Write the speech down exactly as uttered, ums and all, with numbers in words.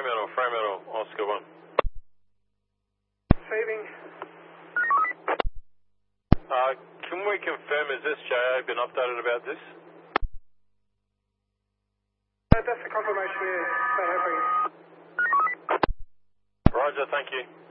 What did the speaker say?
Fremantle, Fremantle, Oscar one. Receiving. Uh, can we confirm, has S J A been updated about this? Uh, that's a confirmation, yeah. That happening. Roger, thank you.